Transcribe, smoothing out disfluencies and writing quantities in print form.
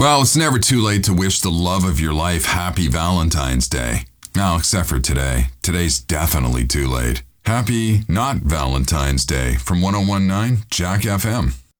Well, it's never too late to wish the love of your life happy Valentine's Day. Now, except for today. Today's definitely too late. Happy not Valentine's Day from 1019 Jack FM.